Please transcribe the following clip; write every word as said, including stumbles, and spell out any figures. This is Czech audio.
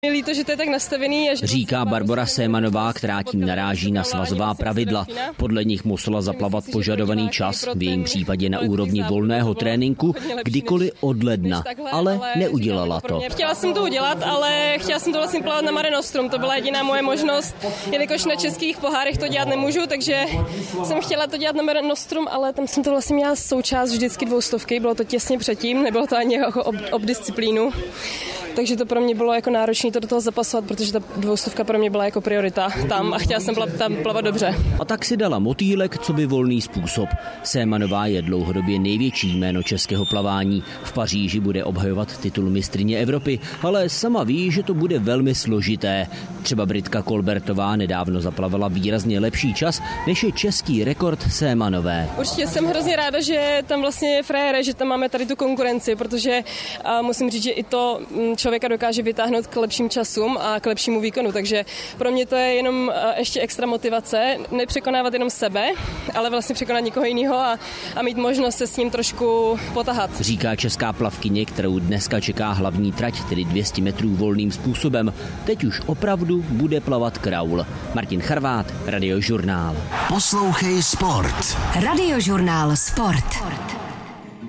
Je líto, že to je tak nastavený. A že říká Barbora Sémanová, která tím naráží na svazová pravidla. Podle nich musela zaplavat požadovaný čas, v jejím případě na úrovni volného tréninku, kdykoliv od ledna, ale neudělala to. Chtěla jsem to udělat, ale chtěla jsem to vlastně plavat na Mare Nostrum, to byla jediná moje možnost, jelikož na českých pohárech to dělat nemůžu, takže jsem chtěla to dělat na Mare Nostrum, ale tam jsem to vlastně měla součást vždycky dvoustovky, bylo to těsně předtím, nebylo to ani jako ob, ob disciplínu. Takže to pro mě bylo jako náročné to do toho zapasovat, protože ta dvoustovka pro mě byla jako priorita tam a chtěla jsem tam plavat dobře. A tak si dala motýlek, co by volný způsob. Sémanová je dlouhodobě největší jméno českého plavání. V Paříži bude obhajovat titul mistryně Evropy, ale sama ví, že to bude velmi složité. Třeba Britka Kolbertová nedávno zaplavala výrazně lepší čas, než je český rekord Sémanové. Určitě jsem hrozně ráda, že tam vlastně je frajere, že tam máme tady tu konkurenci, protože a musím říct, že i to člověka dokáže vytáhnout k lepším časům a k lepšímu výkonu, takže pro mě to je jenom ještě extra motivace, nepřekonávat jenom sebe, ale vlastně překonat někoho jiného a, a mít možnost se s ním trošku potahat. Říká česká plavkyně, kterou dneska čeká hlavní trať, tedy dvě stě metrů volným způsobem. Teď už opravdu bude plavat kraul. Martin Charvát, Radiožurnál. Poslouchej sport. Radiožurnál Sport.